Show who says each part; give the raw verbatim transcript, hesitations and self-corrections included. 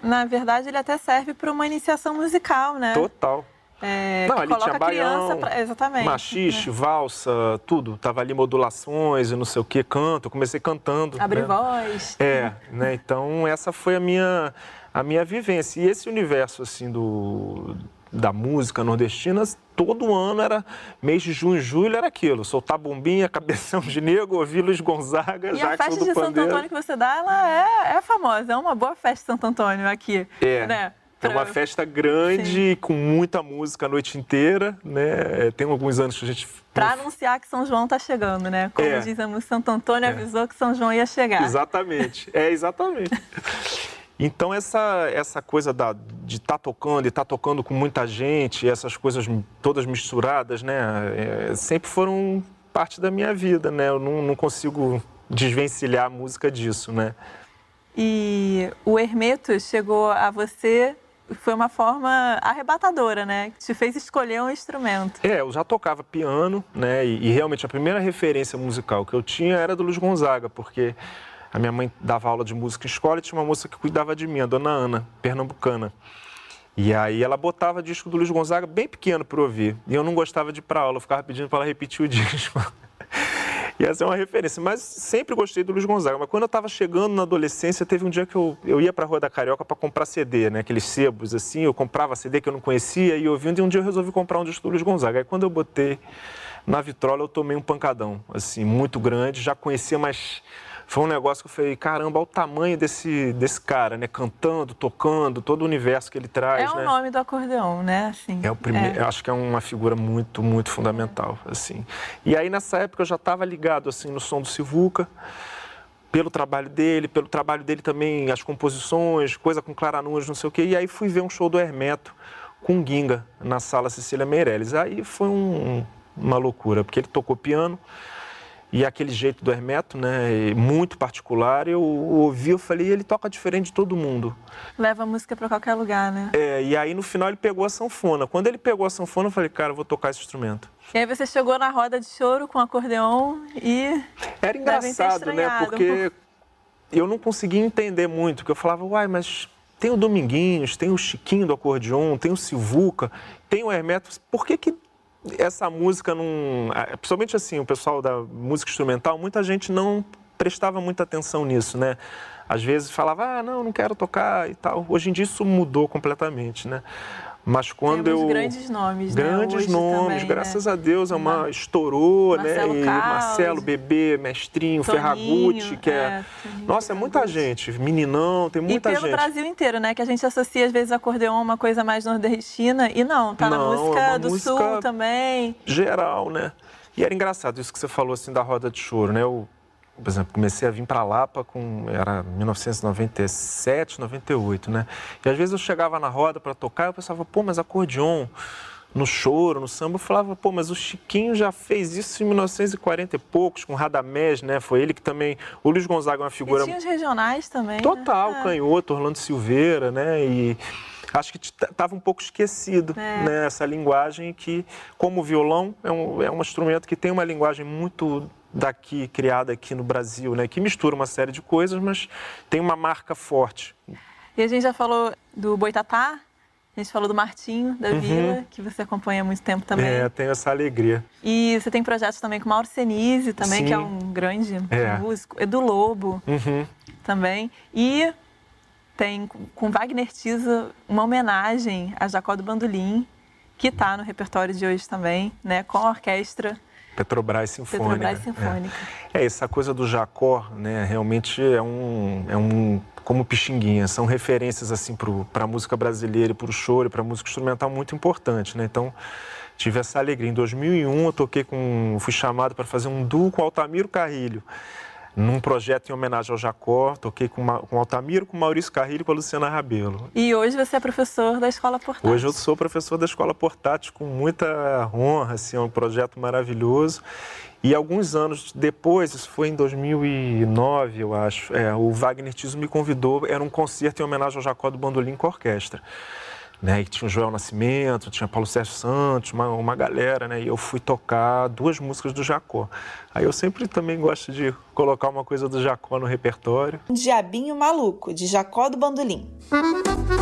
Speaker 1: na verdade, ele até serve para uma iniciação musical, né?
Speaker 2: Total.
Speaker 1: É,
Speaker 2: não,
Speaker 1: que
Speaker 2: ali
Speaker 1: coloca
Speaker 2: tinha baião,
Speaker 1: pra... Exatamente.
Speaker 2: machixe, valsa, tudo. Tava ali modulações e não sei o que, canto. Eu comecei cantando.
Speaker 1: Abrir
Speaker 2: né?
Speaker 1: voz.
Speaker 2: É, né? Então essa foi a minha, a minha vivência. E esse universo, assim, do, da música nordestina, todo ano era, mês de junho e julho era aquilo. Soltar bombinha, cabeção de negro, ouvir Luiz Gonzaga,
Speaker 1: e
Speaker 2: Jackson
Speaker 1: a festa
Speaker 2: do
Speaker 1: de
Speaker 2: Pandeiro.
Speaker 1: Santo Antônio que você dá, ela é, é famosa. É uma boa festa de Santo Antônio aqui.
Speaker 2: É.
Speaker 1: Né?
Speaker 2: É uma festa grande, Sim. com muita música a noite inteira, né? Tem alguns anos que a gente...
Speaker 1: Para anunciar que São João está chegando, né? Como
Speaker 2: é.
Speaker 1: diz a música, Santo Antônio
Speaker 2: é.
Speaker 1: avisou que São João ia chegar.
Speaker 2: Exatamente, é exatamente. Então essa, essa coisa da, de estar tá tocando e estar tá tocando com muita gente, essas coisas todas misturadas, né? É, sempre foram parte da minha vida, né? Eu não, não consigo desvencilhar a música disso, né?
Speaker 1: E o Hermeto chegou a você... Foi uma forma arrebatadora, né? Que te fez escolher um instrumento.
Speaker 2: É, eu já tocava piano, né? E, e realmente a primeira referência musical que eu tinha era do Luiz Gonzaga, porque a minha mãe dava aula de música em escola e tinha uma moça que cuidava de mim, a dona Ana, pernambucana. E aí ela botava disco do Luiz Gonzaga bem pequeno para ouvir. E eu não gostava de ir para aula, eu ficava pedindo para ela repetir o disco. E essa é uma referência, mas sempre gostei do Luiz Gonzaga. Mas quando eu estava chegando na adolescência, teve um dia que eu, eu ia para a Rua da Carioca para comprar C D, né? Aqueles sebos assim, eu comprava C D que eu não conhecia e ouvindo, e um dia eu resolvi comprar um disco do Luiz Gonzaga. Aí quando eu botei na vitrola, eu tomei um pancadão, assim, muito grande, já conhecia, mas foi um negócio que eu falei, caramba, olha o tamanho desse, desse cara, né? Cantando, tocando, todo o universo que ele traz,
Speaker 1: É o
Speaker 2: né?
Speaker 1: nome do acordeão, né? Assim,
Speaker 2: é o primeiro,
Speaker 1: é.
Speaker 2: acho que é uma figura muito, muito fundamental, assim. E aí, nessa época, eu já estava ligado, assim, no som do Sivuca, pelo trabalho dele, pelo trabalho dele também, as composições, coisa com Clara Nunes, não sei o quê. E aí fui ver um show do Hermeto com Ginga, na Sala Cecília Meirelles. Aí foi um, uma loucura, porque ele tocou piano, e aquele jeito do Hermeto, né, muito particular, eu ouvi, eu falei, ele toca diferente de todo mundo.
Speaker 1: Leva a música para qualquer lugar, né?
Speaker 2: É, e aí no final ele pegou a sanfona. Quando ele pegou a sanfona, eu falei, cara, eu vou tocar esse instrumento.
Speaker 1: E aí você chegou na roda de choro com o acordeon e...
Speaker 2: Era engraçado, né, porque eu não conseguia entender muito, porque eu falava, uai, mas tem o Dominguinhos, tem o Chiquinho do acordeon, tem o Sivuca, tem o Hermeto, por que que essa música não... Principalmente assim, o pessoal da música instrumental, muita gente não prestava muita atenção nisso, né? Às vezes falava, ah, não, não quero tocar e tal. Hoje em dia isso mudou completamente, né? Mas quando
Speaker 1: Temos
Speaker 2: eu...
Speaker 1: grandes nomes,
Speaker 2: Grandes
Speaker 1: né? Hoje
Speaker 2: nomes,
Speaker 1: também,
Speaker 2: graças
Speaker 1: né?
Speaker 2: a Deus, é uma... Uma... estourou,
Speaker 1: Marcelo
Speaker 2: né? E
Speaker 1: Carlos,
Speaker 2: Marcelo, Bebê, Mestrinho,
Speaker 1: Toninho,
Speaker 2: Ferragutti, que é...
Speaker 1: é
Speaker 2: Nossa, é muita gente. Meninão, tem muita gente.
Speaker 1: E pelo
Speaker 2: gente.
Speaker 1: Brasil inteiro, né? Que a gente associa, às vezes, acordeon a uma coisa mais nordestina. E não, tá
Speaker 2: não,
Speaker 1: na música
Speaker 2: é
Speaker 1: do
Speaker 2: música
Speaker 1: Sul também.
Speaker 2: Geral, né? E era engraçado isso que você falou, assim, da roda de choro, né? Eu, por exemplo, comecei a vir para Lapa com... Era mil novecentos e noventa e sete, noventa e oito, né? E às vezes eu chegava na roda para tocar e eu pensava, pô, mas acordeon no choro, no samba, eu falava, pô, mas o Chiquinho já fez isso em mil novecentos e quarenta e poucos, com Radamés, né? Foi ele que também... O Luiz Gonzaga é uma figura...
Speaker 1: E tinha os regionais também,
Speaker 2: Total,
Speaker 1: né?
Speaker 2: Canhoto, Orlando Silveira, né? E acho que estava um pouco esquecido,
Speaker 1: é.
Speaker 2: né? Essa linguagem que, como o violão, é um, é um instrumento que tem uma linguagem muito daqui, criada aqui no Brasil, né? Que mistura uma série de coisas, mas tem uma marca forte.
Speaker 1: E a gente já falou do Boitatá, a gente falou do Martinho, da
Speaker 2: Uhum.
Speaker 1: Vila, que você acompanha há muito tempo também.
Speaker 2: É, tenho essa alegria.
Speaker 1: E você tem projetos também com o Mauro Senise, também,
Speaker 2: Sim.
Speaker 1: que é um grande
Speaker 2: É.
Speaker 1: músico. Edu Lobo,
Speaker 2: Uhum.
Speaker 1: também. E tem com Wagner Tiso uma homenagem a Jacó do Bandolim, que está no repertório de hoje também, né, com a orquestra
Speaker 2: Petrobras Sinfônica.
Speaker 1: Petrobras Sinfônica.
Speaker 2: É. é, essa coisa do Jacó, né, realmente é um, é um como Pixinguinha, são referências assim para a música brasileira e para o choro e para a música instrumental muito importante, né? Então, tive essa alegria. Em dois mil e um eu toquei com, fui chamado para fazer um duo com Altamiro Carrilho, num projeto em homenagem ao Jacó. Toquei com, com Altamiro, com Maurício Carrilho e com a Luciana Rabelo.
Speaker 1: E hoje você é professor da Escola Portátil.
Speaker 2: Hoje eu sou professor da Escola Portátil com muita honra, assim, é um projeto maravilhoso. E alguns anos depois, isso foi em dois mil e nove, eu acho, é, o Wagner Tiso me convidou, era um concerto em homenagem ao Jacó do Bandolim com a orquestra. né? E tinha o Joel Nascimento, tinha Paulo Sérgio Santos, uma, uma galera, né? E eu fui tocar duas músicas do Jacó. Aí eu sempre também gosto de colocar uma coisa do Jacó no repertório.
Speaker 3: Diabinho Maluco, de Jacó do Bandolim.